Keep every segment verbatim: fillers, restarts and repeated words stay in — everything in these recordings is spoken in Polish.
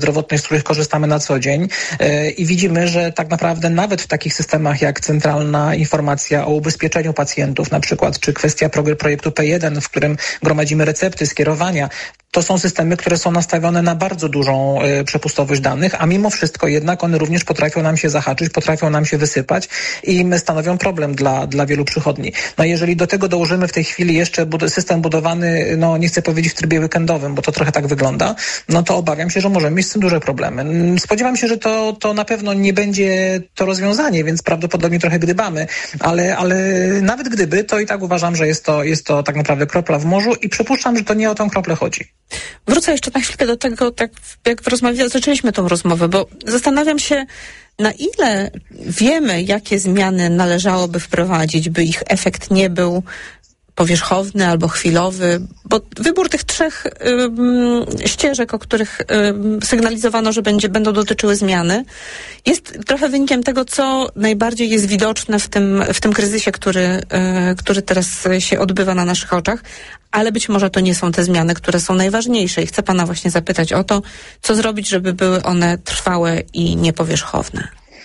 zdrowotnej, z których korzystamy na co dzień i widzimy, że tak naprawdę nawet w takich systemach jak centralna informacja o ubezpieczeniu pacjentów na przykład, czy kwestia projektu P jeden, w którym gromadzimy recepty, skierowania, to są systemy, które są nastawione na bardzo dużą y, przepustowość danych, a mimo wszystko jednak one również potrafią nam się zahaczyć, potrafią nam się wysypać i stanowią problem dla, dla wielu przychodni. No jeżeli do tego dołożymy w tej chwili jeszcze bud- system budowany, no nie chcę powiedzieć w trybie weekendowym, bo to trochę tak wygląda, no to obawiam się, że możemy mieć z tym duże problemy. Spodziewam się, że to, to na pewno nie będzie to rozwiązanie, więc prawdopodobnie trochę gdybamy, ale, ale nawet gdyby, to i tak uważam, że jest to, jest to tak naprawdę kropla w morzu i przypuszczam, że to nie o tą kroplę chodzi. Wrócę jeszcze na chwilkę do tego, tak jak rozmawialiśmy, zaczęliśmy tą rozmowę, bo zastanawiam się, na ile wiemy, jakie zmiany należałoby wprowadzić, by ich efekt nie był powierzchowny albo chwilowy, bo wybór tych trzech ym, ścieżek, o których ym, sygnalizowano, że będzie, będą dotyczyły zmiany, jest trochę wynikiem tego, co najbardziej jest widoczne w tym, w tym kryzysie, który, yy, który teraz się odbywa na naszych oczach, ale być może to nie są te zmiany, które są najważniejsze i chcę pana właśnie zapytać o to, co zrobić, żeby były one trwałe i niepowierzchowne.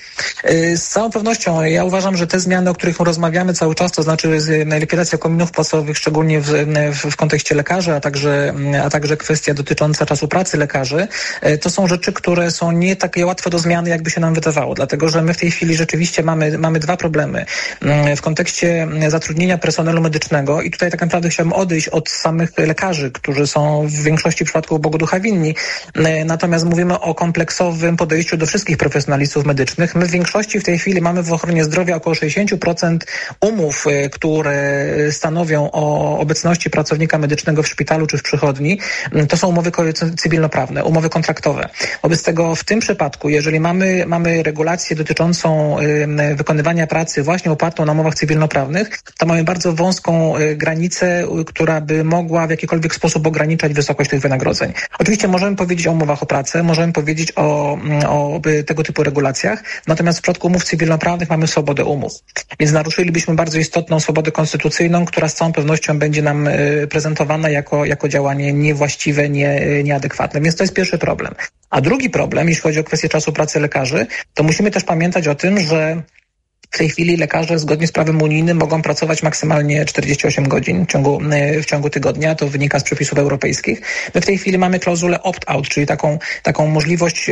Z całą pewnością ja uważam, że te zmiany, o których rozmawiamy cały czas, to znaczy likwidacja kominów płacowych, szczególnie w, w, w kontekście lekarzy, a także, a także kwestia dotycząca czasu pracy lekarzy, to są rzeczy, które są nie takie łatwe do zmiany, jakby się nam wydawało, dlatego że my w tej chwili rzeczywiście mamy, mamy dwa problemy w kontekście zatrudnienia personelu medycznego i tutaj tak naprawdę chciałbym odejść od samych lekarzy, którzy są w większości przypadków Bogu ducha winni, natomiast mówimy o kompleksowym podejściu do wszystkich profesjonalistów medycznych. My w większości w tej chwili mamy w ochronie zdrowia około sześćdziesiąt procent umów, które stanowią o obecności pracownika medycznego w szpitalu czy w przychodni. To są umowy cywilnoprawne, umowy kontraktowe. Wobec tego w tym przypadku, jeżeli mamy, mamy regulację dotyczącą wykonywania pracy właśnie opartą na umowach cywilnoprawnych, to mamy bardzo wąską granicę, która by mogła w jakikolwiek sposób ograniczać wysokość tych wynagrodzeń. Oczywiście możemy powiedzieć o umowach o pracę, możemy powiedzieć o, o tego typu regulacjach, natomiast w przypadku umów cywilnoprawnych mamy swobodę umów. Więc naruszylibyśmy bardzo istotną swobodę konstytucyjną, która z całą pewnością będzie nam prezentowana jako, jako działanie niewłaściwe, nie, nieadekwatne. Więc to jest pierwszy problem. A drugi problem, jeśli chodzi o kwestię czasu pracy lekarzy, to musimy też pamiętać o tym, że w tej chwili lekarze zgodnie z prawem unijnym mogą pracować maksymalnie czterdzieści osiem godzin w ciągu, w ciągu tygodnia. To wynika z przepisów europejskich. My w tej chwili mamy klauzulę opt-out, czyli taką, taką możliwość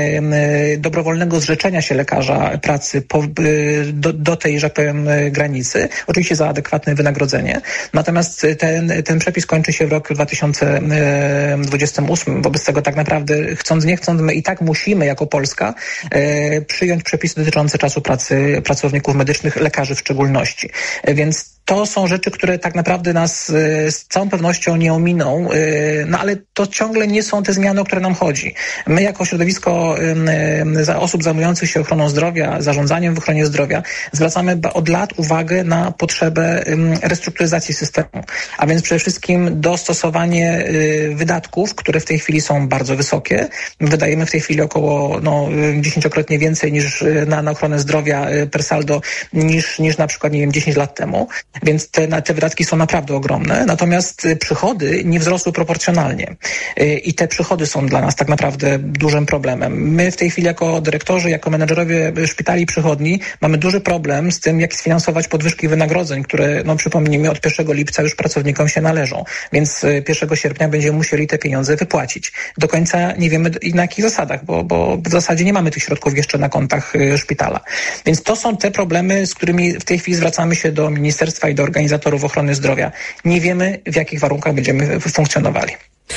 dobrowolnego zrzeczenia się lekarza pracy po, do, do tej, że tak powiem, granicy. Oczywiście za adekwatne wynagrodzenie. Natomiast ten, ten przepis kończy się w roku dwa tysiące dwudziestym ósmym. Wobec tego tak naprawdę chcąc nie chcąc, my i tak musimy jako Polska e, przyjąć przepisy dotyczące czasu pracy pracowników medycznych, lekarzy w szczególności. Więc to są rzeczy, które tak naprawdę nas z całą pewnością nie ominą, no ale to ciągle nie są te zmiany, o które nam chodzi. My jako środowisko osób zajmujących się ochroną zdrowia, zarządzaniem w ochronie zdrowia, zwracamy od lat uwagę na potrzebę restrukturyzacji systemu, a więc przede wszystkim dostosowanie wydatków, które w tej chwili są bardzo wysokie. Wydajemy w tej chwili około no, dziesięciokrotnie więcej niż na, na ochronę zdrowia per saldo niż, niż na przykład, nie wiem, dziesięć lat temu. Więc te, te wydatki są naprawdę ogromne, natomiast przychody nie wzrosły proporcjonalnie. I te przychody są dla nas tak naprawdę dużym problemem. My w tej chwili jako dyrektorzy, jako menedżerowie szpitali i przychodni mamy duży problem z tym, jak sfinansować podwyżki wynagrodzeń, które, no przypomnijmy, od pierwszego lipca już pracownikom się należą. Więc pierwszego sierpnia będziemy musieli te pieniądze wypłacić. Do końca nie wiemy na jakich zasadach, bo, bo w zasadzie nie mamy tych środków jeszcze na kontach szpitala. Więc to są te problemy, z którymi w tej chwili zwracamy się do ministerstwa i do organizatorów ochrony zdrowia. Nie wiemy, w jakich warunkach będziemy funkcjonowali.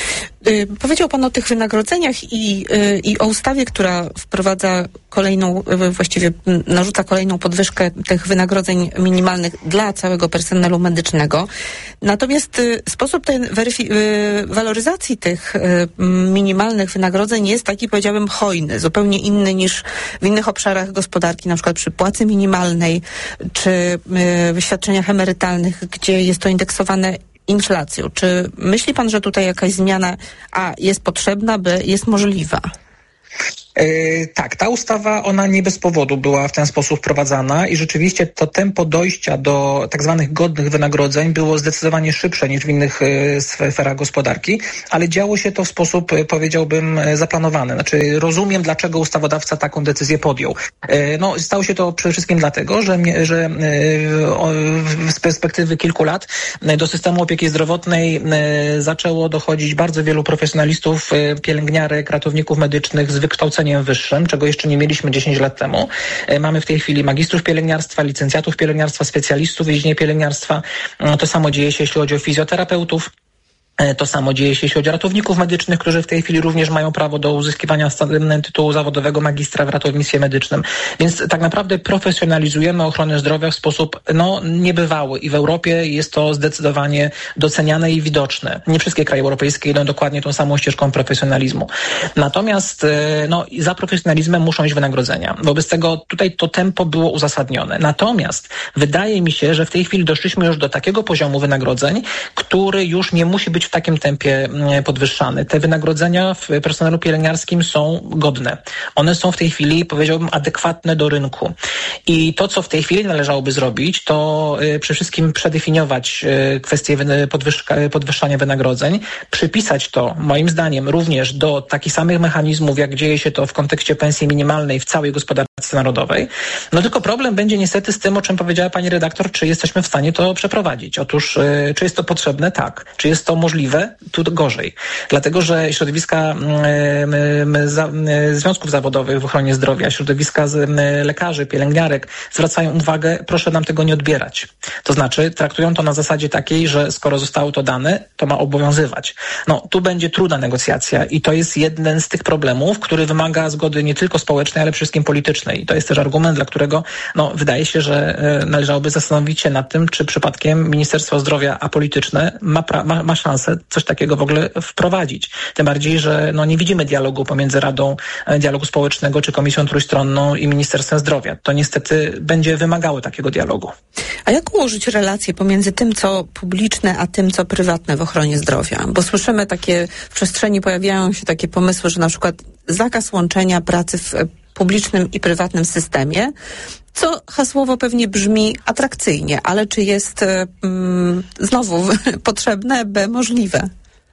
Yy, powiedział pan o tych wynagrodzeniach i, yy, i o ustawie, która wprowadza kolejną, yy, właściwie narzuca kolejną podwyżkę tych wynagrodzeń minimalnych dla całego personelu medycznego. Natomiast yy, sposób tej weryfi- yy, waloryzacji tych yy, minimalnych wynagrodzeń jest taki, powiedziałbym, hojny, zupełnie inny niż w innych obszarach gospodarki, na przykład przy płacy minimalnej czy yy, świadczeniach emerytalnych, gdzie jest to indeksowane inflacją. Czy myśli pan, że tutaj jakaś zmiana A jest potrzebna, B jest możliwa? Yy, tak, ta ustawa, ona nie bez powodu była w ten sposób wprowadzana i rzeczywiście to tempo dojścia do tak zwanych godnych wynagrodzeń było zdecydowanie szybsze niż w innych yy, sferach gospodarki, ale działo się to w sposób, yy, powiedziałbym, yy, zaplanowany. Znaczy, rozumiem, dlaczego ustawodawca taką decyzję podjął. Yy, no, stało się to przede wszystkim dlatego, że, że yy, z perspektywy kilku lat yy, do systemu opieki zdrowotnej yy, zaczęło dochodzić bardzo wielu profesjonalistów, yy, pielęgniarek, ratowników medycznych z wykształceniem wyższym, czego jeszcze nie mieliśmy dziesięć lat temu. Mamy w tej chwili magistrów pielęgniarstwa, licencjatów pielęgniarstwa, specjalistów w dziedzinie pielęgniarstwa. To samo dzieje się, jeśli chodzi o fizjoterapeutów. To samo dzieje się, jeśli chodzi o ratowników medycznych, którzy w tej chwili również mają prawo do uzyskiwania tytułu zawodowego magistra w ratownictwie medycznym. Więc tak naprawdę profesjonalizujemy ochronę zdrowia w sposób no, niebywały i w Europie jest to zdecydowanie doceniane i widoczne. Nie wszystkie kraje europejskie idą dokładnie tą samą ścieżką profesjonalizmu. Natomiast no, za profesjonalizmem muszą iść wynagrodzenia. Wobec tego tutaj to tempo było uzasadnione. Natomiast wydaje mi się, że w tej chwili doszliśmy już do takiego poziomu wynagrodzeń, który już nie musi być w takim tempie podwyższany. Te wynagrodzenia w personelu pielęgniarskim są godne. One są w tej chwili, powiedziałbym, adekwatne do rynku. I to, co w tej chwili należałoby zrobić, to przede wszystkim przedefiniować kwestię podwyższania wynagrodzeń, przypisać to, moim zdaniem, również do takich samych mechanizmów, jak dzieje się to w kontekście pensji minimalnej w całej gospodarce narodowej. No tylko problem będzie niestety z tym, o czym powiedziała pani redaktor, czy jesteśmy w stanie to przeprowadzić. Otóż, czy jest to potrzebne? Tak. Czy jest to możliwe? Tu gorzej. Dlatego, że środowiska związków zawodowych w ochronie zdrowia, środowiska lekarzy, pielęgniarek zwracają uwagę, proszę nam tego nie odbierać. To znaczy traktują to na zasadzie takiej, że skoro zostało to dane, to ma obowiązywać. No, tu będzie trudna negocjacja i to jest jeden z tych problemów, który wymaga zgody nie tylko społecznej, ale przede wszystkim politycznej. I to jest też argument, dla którego no, wydaje się, że należałoby zastanowić się nad tym, czy przypadkiem Ministerstwo Zdrowia apolityczne ma, pra- ma, ma szansę coś takiego w ogóle wprowadzić. Tym bardziej, że no, nie widzimy dialogu pomiędzy Radą Dialogu Społecznego czy Komisją Trójstronną i Ministerstwem Zdrowia. To niestety będzie wymagało takiego dialogu. A jak ułożyć relacje pomiędzy tym, co publiczne, a tym, co prywatne w ochronie zdrowia? Bo słyszymy takie, w przestrzeni pojawiają się takie pomysły, że na przykład zakaz łączenia pracy w publicznym i prywatnym systemie, co hasłowo pewnie brzmi atrakcyjnie, ale czy jest mm, znowu potrzebne, b możliwe?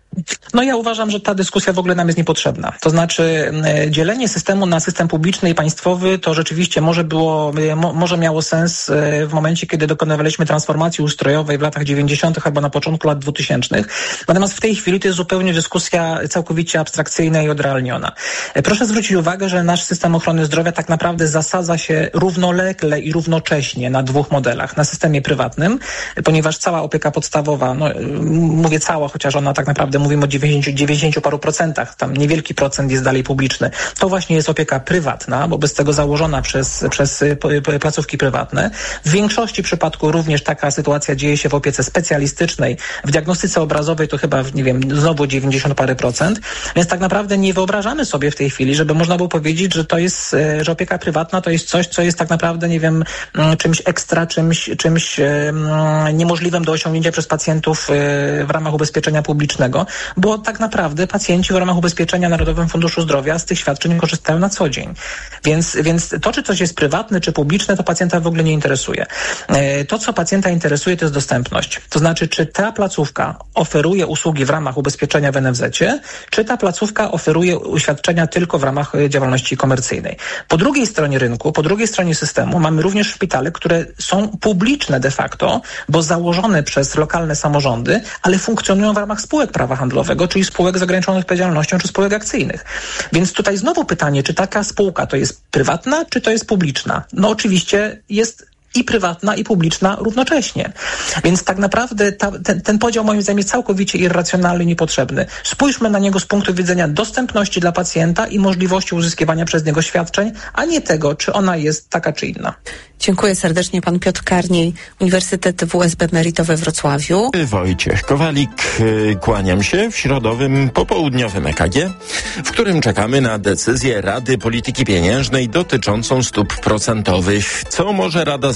No ja uważam, że ta dyskusja w ogóle nam jest niepotrzebna. To znaczy dzielenie systemu na system publiczny i państwowy to rzeczywiście może było, mo, może miało sens w momencie, kiedy dokonywaliśmy transformacji ustrojowej w latach dziewięćdziesiątych albo na początku lat dwutysięcznych. Natomiast w tej chwili to jest zupełnie dyskusja całkowicie abstrakcyjna i odrealniona. Proszę zwrócić uwagę, że nasz system ochrony zdrowia tak naprawdę zasadza się równolegle i równocześnie na dwóch modelach. Na systemie prywatnym, ponieważ cała opieka podstawowa, no mówię cała, chociaż ona tak naprawdę mówimy o dziewięćdziesięciu, dziewięćdziesięciu paru procentach, tam niewielki procent jest dalej publiczny. To właśnie jest opieka prywatna, wobec tego założona przez, przez placówki prywatne. W większości przypadków również taka sytuacja dzieje się w opiece specjalistycznej. W diagnostyce obrazowej to chyba, nie wiem, znowu dziewięćdziesiąt parę procent. Więc tak naprawdę nie wyobrażamy sobie w tej chwili, żeby można było powiedzieć, że to jest, że opieka prywatna to jest coś, co jest tak naprawdę, nie wiem, czymś ekstra, czymś, czymś niemożliwym do osiągnięcia przez pacjentów w ramach ubezpieczenia publicznego. Bo tak naprawdę pacjenci w ramach ubezpieczenia Narodowym Funduszu Zdrowia z tych świadczeń korzystają na co dzień. Więc, więc to, czy coś jest prywatne, czy publiczne, to pacjenta w ogóle nie interesuje. To, co pacjenta interesuje, to jest dostępność. To znaczy, czy ta placówka oferuje usługi w ramach ubezpieczenia w en ef zecie, czy ta placówka oferuje świadczenia tylko w ramach działalności komercyjnej. Po drugiej stronie rynku, po drugiej stronie systemu mamy również szpitale, które są publiczne de facto, bo założone przez lokalne samorządy, ale funkcjonują w ramach spółek prawa handlowego, czyli spółek z ograniczoną odpowiedzialnością, czy spółek akcyjnych. Więc tutaj znowu pytanie, czy taka spółka to jest prywatna, czy to jest publiczna? No oczywiście jest i prywatna, i publiczna równocześnie. Więc tak naprawdę ta, ten, ten podział moim zdaniem jest całkowicie irracjonalny i niepotrzebny. Spójrzmy na niego z punktu widzenia dostępności dla pacjenta i możliwości uzyskiwania przez niego świadczeń, a nie tego, czy ona jest taka, czy inna. Dziękuję serdecznie. Pan Piotr Karniej, Uniwersytet W S B Merito we Wrocławiu. Wojciech Kowalik, kłaniam się w środowym popołudniowym E K G, w którym czekamy na decyzję Rady Polityki Pieniężnej dotyczącą stóp procentowych. Co może Rada zrobić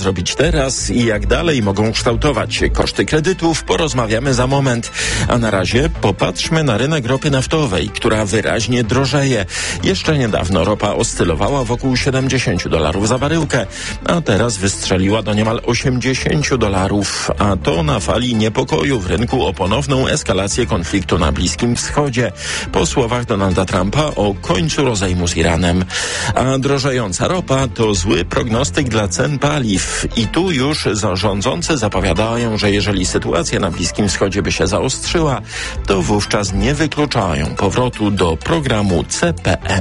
zrobić teraz i jak dalej mogą kształtować się koszty kredytów, porozmawiamy za moment. A na razie popatrzmy na rynek ropy naftowej, która wyraźnie drożeje. Jeszcze niedawno ropa oscylowała wokół siedemdziesiąt dolarów za baryłkę, a teraz wystrzeliła do niemal osiemdziesiąt dolarów, a to na fali niepokoju w rynku o ponowną eskalację konfliktu na Bliskim Wschodzie. Po słowach Donalda Trumpa o końcu rozejmu z Iranem. A drożejąca ropa to zły prognostyk dla cen paliw. I tu już rządzący zapowiadają, że jeżeli sytuacja na Bliskim Wschodzie by się zaostrzyła, to wówczas nie wykluczają powrotu do programu C P N.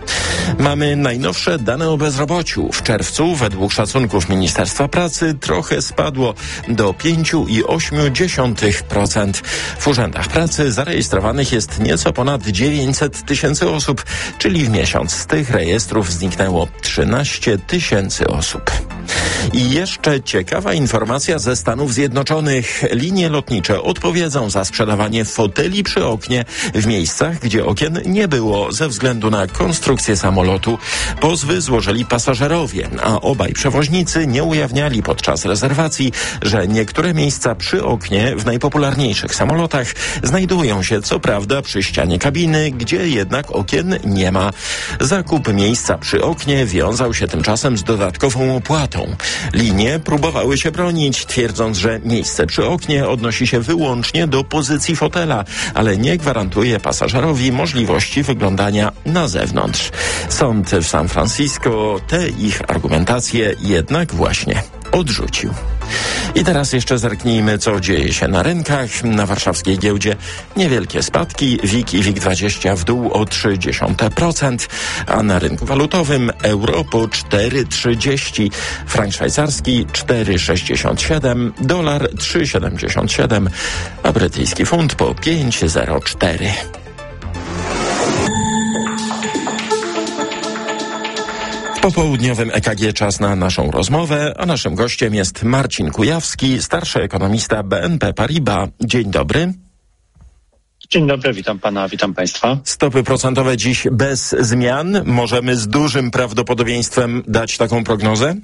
Mamy najnowsze dane o bezrobociu. W czerwcu według szacunków Ministerstwa Pracy trochę spadło do pięć przecinek osiem procent. W urzędach pracy zarejestrowanych jest nieco ponad dziewięćset tysięcy osób, czyli w miesiąc z tych rejestrów zniknęło trzynaście tysięcy osób. I jeszcze ciekawa informacja ze Stanów Zjednoczonych. Linie lotnicze odpowiedzą za sprzedawanie foteli przy oknie w miejscach, gdzie okien nie było ze względu na konstrukcję samolotu. Pozwy złożyli pasażerowie, a obaj przewoźnicy nie ujawniali podczas rezerwacji, że niektóre miejsca przy oknie w najpopularniejszych samolotach znajdują się co prawda przy ścianie kabiny, gdzie jednak okien nie ma. Zakup miejsca przy oknie wiązał się tymczasem z dodatkową opłatą. Linie próbowały się bronić, twierdząc, że miejsce przy oknie odnosi się wyłącznie do pozycji fotela, ale nie gwarantuje pasażerowi możliwości wyglądania na zewnątrz. Sąd w San Francisco tę ich argumentację jednak właśnie odrzucił. I teraz jeszcze zerknijmy, co dzieje się na rynkach. Na warszawskiej giełdzie niewielkie spadki, W I G i W I G dwadzieścia w dół o trzy przecinek trzy procent, a na rynku walutowym euro po cztery trzydzieści, frank szwajcarski cztery sześćdziesiąt siedem, dolar trzy siedemdziesiąt siedem, a brytyjski funt po pięć zero cztery. W popołudniowym E K G czas na naszą rozmowę, a naszym gościem jest Marcin Kujawski, starszy ekonomista B N P Paribas. Dzień dobry. Dzień dobry, witam pana, witam państwa. Stopy procentowe dziś bez zmian. Możemy z dużym prawdopodobieństwem dać taką prognozę?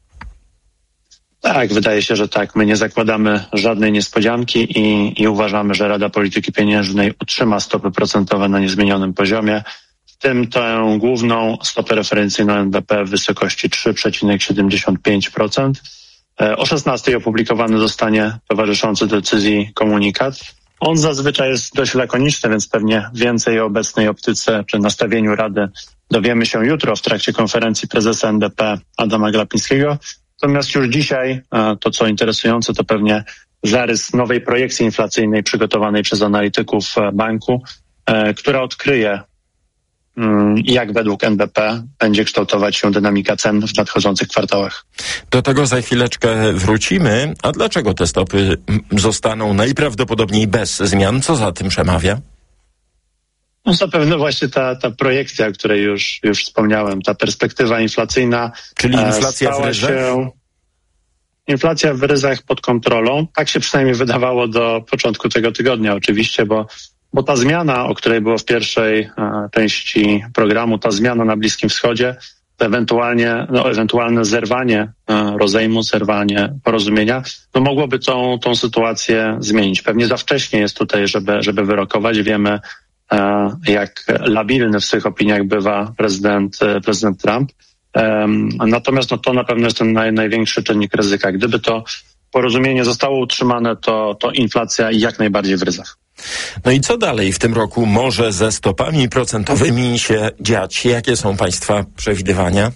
Tak, wydaje się, że tak. My nie zakładamy żadnej niespodzianki i, i uważamy, że Rada Polityki Pieniężnej utrzyma stopy procentowe na niezmienionym poziomie, w tym tę główną stopę referencyjną N B P w wysokości trzy przecinek siedemdziesiąt pięć procent. O szesnastej opublikowany zostanie towarzyszący decyzji komunikat. On zazwyczaj jest dość lakoniczny, więc pewnie więcej o obecnej optyce czy nastawieniu Rady dowiemy się jutro w trakcie konferencji prezesa N B P Adama Glapińskiego. Natomiast już dzisiaj to, co interesujące, to pewnie zarys nowej projekcji inflacyjnej przygotowanej przez analityków banku, która odkryje, jak według N B P będzie kształtować się dynamika cen w nadchodzących kwartałach. Do tego za chwileczkę wrócimy. A dlaczego te stopy zostaną najprawdopodobniej bez zmian? Co za tym przemawia? No zapewne właśnie ta, ta projekcja, o której już, już wspomniałem, ta perspektywa inflacyjna. Czyli inflacja w ryzach? Się, inflacja w ryzach pod kontrolą. Tak się przynajmniej wydawało do początku tego tygodnia oczywiście, bo Bo ta zmiana, o której było w pierwszej e, części programu, ta zmiana na Bliskim Wschodzie, to ewentualnie, no, ewentualne zerwanie e, rozejmu, zerwanie porozumienia, no mogłoby tą, tą sytuację zmienić. Pewnie za wcześnie jest tutaj, żeby, żeby wyrokować. Wiemy, e, jak labilny w swych opiniach bywa prezydent, e, prezydent Trump. E, natomiast no, to na pewno jest ten naj, największy czynnik ryzyka. Gdyby to porozumienie zostało utrzymane, to, to inflacja jak najbardziej w ryzach. No i co dalej w tym roku może ze stopami procentowymi się dziać? Jakie są państwa przewidywania?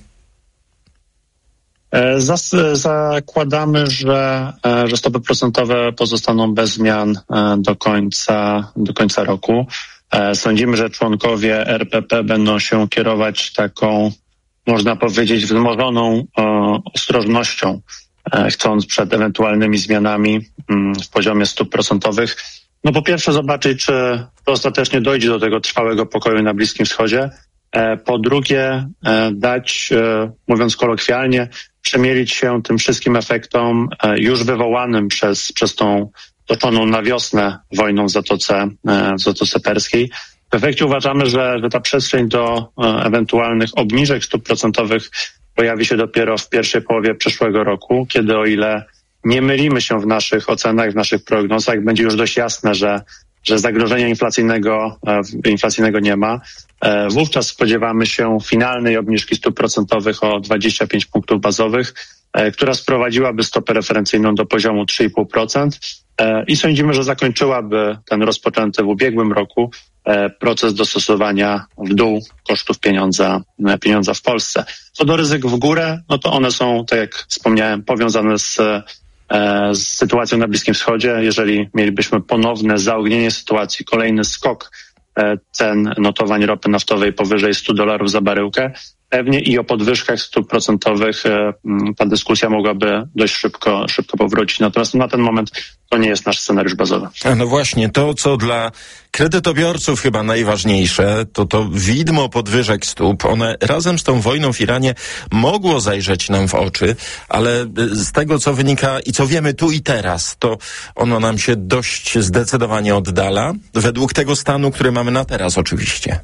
Zas, zakładamy, że, że stopy procentowe pozostaną bez zmian do końca, do końca roku. Sądzimy, że członkowie R P P będą się kierować taką, można powiedzieć, wzmożoną ostrożnością, chcąc przed ewentualnymi zmianami w poziomie stóp procentowych. No po pierwsze zobaczyć, czy to ostatecznie dojdzie do tego trwałego pokoju na Bliskim Wschodzie. Po drugie dać, mówiąc kolokwialnie, przemielić się tym wszystkim efektom już wywołanym przez, przez tą toczoną na wiosnę wojną w Zatoce, w Zatoce Perskiej. W efekcie uważamy, że, że ta przestrzeń do ewentualnych obniżek stóp procentowych pojawi się dopiero w pierwszej połowie przyszłego roku, kiedy o ile nie mylimy się w naszych ocenach, w naszych prognozach, będzie już dość jasne, że, że zagrożenia inflacyjnego, inflacyjnego nie ma. Wówczas spodziewamy się finalnej obniżki stóp procentowych o dwadzieścia pięć punktów bazowych, która sprowadziłaby stopę referencyjną do poziomu trzy i pół procent i sądzimy, że zakończyłaby ten rozpoczęty w ubiegłym roku proces dostosowania w dół kosztów pieniądza, pieniądza w Polsce. Co do ryzyk w górę, no to one są, tak jak wspomniałem, powiązane z, z sytuacją na Bliskim Wschodzie. Jeżeli mielibyśmy ponowne zaognienie sytuacji, kolejny skok cen notowań ropy naftowej powyżej stu dolarów za baryłkę, pewnie i o podwyżkach stóp procentowych ta dyskusja mogłaby dość szybko, szybko powrócić. Natomiast na ten moment to nie jest nasz scenariusz bazowy. A no właśnie, to co dla kredytobiorców chyba najważniejsze, to to widmo podwyżek stóp. One razem z tą wojną w Iranie mogło zajrzeć nam w oczy, ale z tego, co wynika i co wiemy tu i teraz, to ono nam się dość zdecydowanie oddala, według tego stanu, który mamy na teraz oczywiście.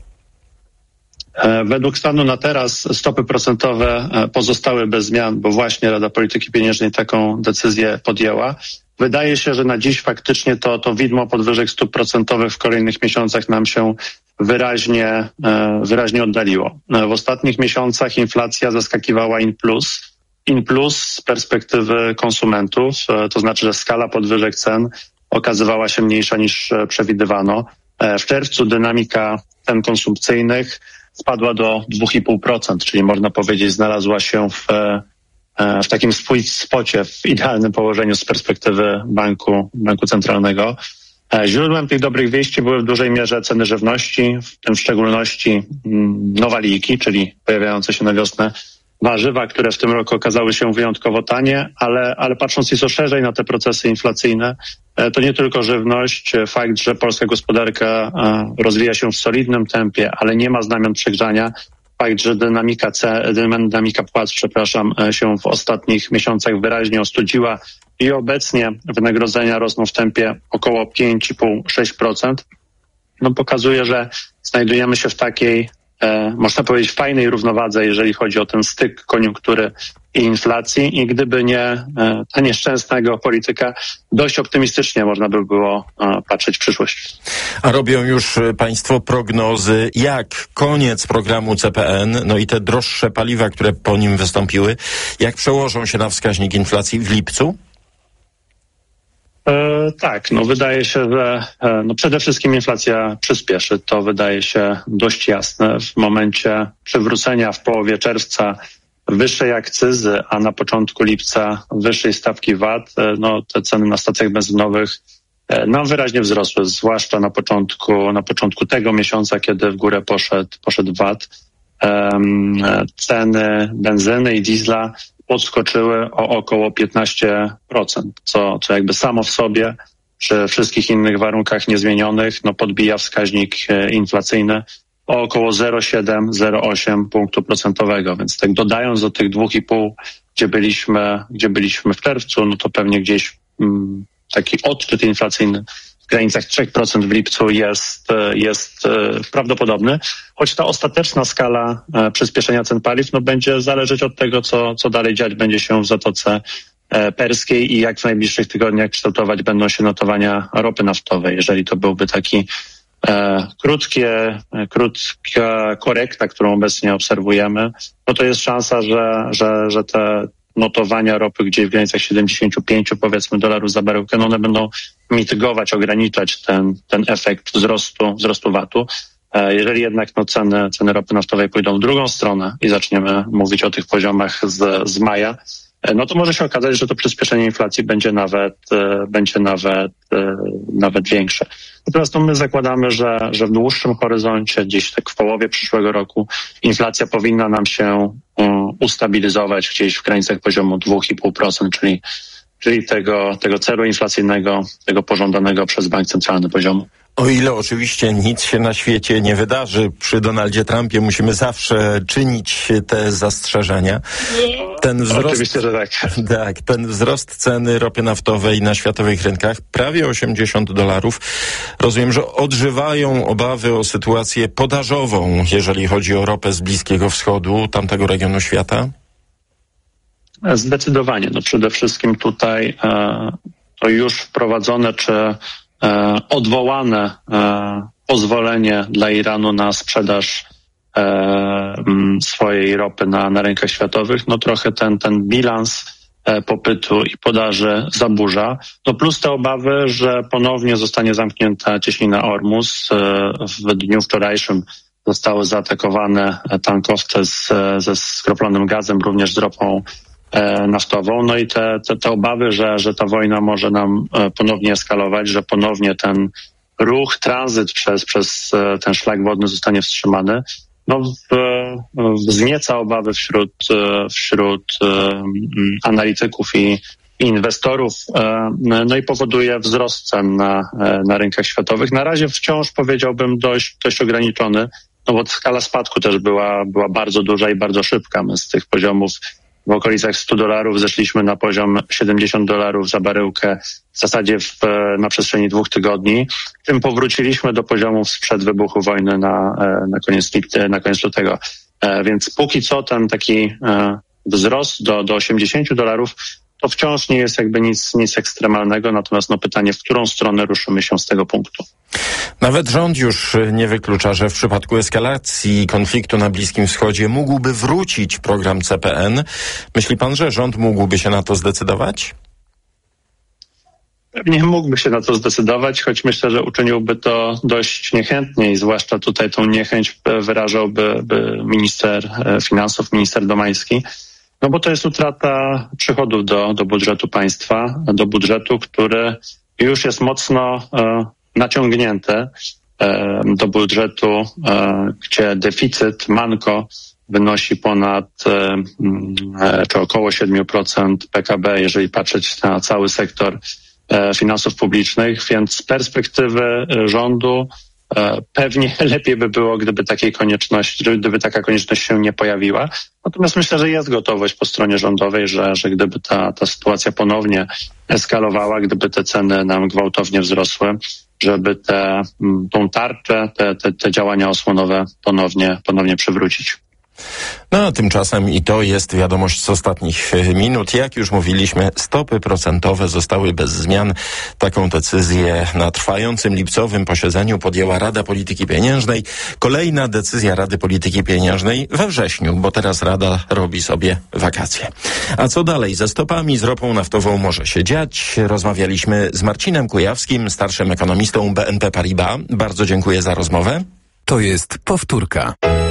Według stanu na teraz stopy procentowe pozostały bez zmian, bo właśnie Rada Polityki Pieniężnej taką decyzję podjęła. Wydaje się, że na dziś faktycznie to, to widmo podwyżek stóp procentowych w kolejnych miesiącach nam się wyraźnie, wyraźnie oddaliło. W ostatnich miesiącach inflacja zaskakiwała in plus. In plus z perspektywy konsumentów, to znaczy, że skala podwyżek cen okazywała się mniejsza niż przewidywano. W czerwcu dynamika cen konsumpcyjnych spadła do dwa i pół procent, czyli można powiedzieć znalazła się w, w takim sweet spocie, w idealnym położeniu z perspektywy banku, banku centralnego. Źródłem tych dobrych wieści były w dużej mierze ceny żywności, w tym w szczególności nowaliki, czyli pojawiające się na wiosnę warzywa, które w tym roku okazały się wyjątkowo tanie, ale, ale patrząc nieco szerzej na te procesy inflacyjne, to nie tylko żywność, fakt, że polska gospodarka rozwija się w solidnym tempie, ale nie ma znamion przegrzania, fakt, że dynamika, dynamika płac, przepraszam, się w ostatnich miesiącach wyraźnie ostudziła i obecnie wynagrodzenia rosną w tempie około pięć i pół do sześciu procent, no pokazuje, że znajdujemy się w takiej, e, można powiedzieć, fajnej równowadze, jeżeli chodzi o ten styk koniunktury i inflacji, i gdyby nie e, ta nieszczęsna geopolityka, dość optymistycznie można by było e, patrzeć w przyszłość. A robią już państwo prognozy, jak koniec programu C P N, no i te droższe paliwa, które po nim wystąpiły, jak przełożą się na wskaźnik inflacji w lipcu? E, tak, no wydaje się, że e, no przede wszystkim inflacja przyspieszy. To wydaje się dość jasne. W momencie przywrócenia w połowie czerwca wyższej akcyzy, a na początku lipca wyższej stawki V A T, e, no te ceny na stacjach benzynowych e, no wyraźnie wzrosły, zwłaszcza na początku, na początku tego miesiąca, kiedy w górę poszedł, poszedł V A T. E, ceny benzyny i diesla podskoczyły o około piętnaście procent, co, co jakby samo w sobie przy wszystkich innych warunkach niezmienionych no podbija wskaźnik inflacyjny o około zero przecinek siedem do zero przecinek osiem punktu procentowego, więc tak dodając do tych dwóch i pół, gdzie byliśmy, gdzie byliśmy w czerwcu, no to pewnie gdzieś mm, taki odczyt inflacyjny w granicach trzy procent w lipcu jest, jest prawdopodobny, choć ta ostateczna skala przyspieszenia cen paliw no będzie zależeć od tego, co, co dalej dziać będzie się w Zatoce Perskiej i jak w najbliższych tygodniach kształtować będą się notowania ropy naftowej. Jeżeli to byłby taki e, krótkie, krótka korekta, którą obecnie obserwujemy, no to jest szansa, że, że, że te notowania ropy gdzieś w granicach siedemdziesiąt pięć powiedzmy dolarów za baryłkę, no one będą mitygować, ograniczać ten, ten efekt wzrostu, wzrostu V A T-u. Jeżeli jednak no, ceny, ceny ropy naftowej pójdą w drugą stronę i zaczniemy mówić o tych poziomach z, z maja, no to może się okazać, że to przyspieszenie inflacji będzie nawet, będzie nawet, nawet większe. Natomiast no, my zakładamy, że, że w dłuższym horyzoncie, gdzieś tak w połowie przyszłego roku, inflacja powinna nam się um, ustabilizować gdzieś w granicach poziomu dwa i pół procent, czyli, czyli tego, tego celu inflacyjnego, tego pożądanego przez bank centralny poziomu. O ile oczywiście nic się na świecie nie wydarzy, przy Donaldzie Trumpie musimy zawsze czynić te zastrzeżenia. Ten wzrost, oczywiście, że tak. Tak, ten wzrost ceny ropy naftowej na światowych rynkach, prawie osiemdziesiąt dolarów. Rozumiem, że odżywają obawy o sytuację podażową, jeżeli chodzi o ropę z Bliskiego Wschodu, tamtego regionu świata? Zdecydowanie. No przede wszystkim tutaj to już wprowadzone czy odwołane pozwolenie dla Iranu na sprzedaż swojej ropy na, na rynkach światowych, no trochę ten, ten bilans popytu i podaży zaburza. No plus te obawy, że ponownie zostanie zamknięta cieśnina Ormus. W dniu wczorajszym zostały zaatakowane tankowce z, ze skroplonym gazem, również z ropą naftową. No i te, te, te obawy, że, że ta wojna może nam ponownie eskalować, że ponownie ten ruch, tranzyt przez, przez ten szlak wodny zostanie wstrzymany, no wznieca obawy wśród, wśród analityków i inwestorów, no i powoduje wzrost cen na, na rynkach światowych. Na razie wciąż powiedziałbym dość, dość ograniczony, no bo skala spadku też była, była bardzo duża i bardzo szybka. My z tych poziomów w okolicach stu dolarów zeszliśmy na poziom siedemdziesiąt dolarów za baryłkę w zasadzie w, na przestrzeni dwóch tygodni. Tym powróciliśmy do poziomów sprzed wybuchu wojny na, na, koniec, na koniec lutego. Więc póki co ten taki wzrost do, do osiemdziesięciu dolarów to wciąż nie jest jakby nic, nic ekstremalnego, natomiast no pytanie, w którą stronę ruszymy się z tego punktu. Nawet rząd już nie wyklucza, że w przypadku eskalacji konfliktu na Bliskim Wschodzie mógłby wrócić program C P N. Myśli pan, że rząd mógłby się na to zdecydować? Pewnie mógłby się na to zdecydować, choć myślę, że uczyniłby to dość niechętnie i zwłaszcza tutaj tą niechęć wyrażałby by minister finansów, minister Domański. No bo to jest utrata przychodów do, do budżetu państwa, do budżetu, który już jest mocno e, naciągnięty, e, do budżetu, e, gdzie deficyt, manko wynosi ponad e, e, czy około siedem procent P K B, jeżeli patrzeć na cały sektor e, finansów publicznych, więc z perspektywy rządu pewnie lepiej by było, gdyby takiej konieczności, gdyby taka konieczność się nie pojawiła. Natomiast myślę, że jest gotowość po stronie rządowej, że, że gdyby ta, ta sytuacja ponownie eskalowała, gdyby te ceny nam gwałtownie wzrosły, żeby te, tą tarczę, te, te, te działania osłonowe ponownie, ponownie przywrócić. No a tymczasem i to jest wiadomość z ostatnich minut. Jak już mówiliśmy, stopy procentowe zostały bez zmian. Taką decyzję na trwającym lipcowym posiedzeniu podjęła Rada Polityki Pieniężnej. Kolejna decyzja Rady Polityki Pieniężnej we wrześniu, bo teraz Rada robi sobie wakacje. A co dalej ze stopami, z ropą naftową może się dziać? Rozmawialiśmy z Marcinem Kujawskim, starszym ekonomistą B N P Paribas. Bardzo dziękuję za rozmowę. To jest powtórka.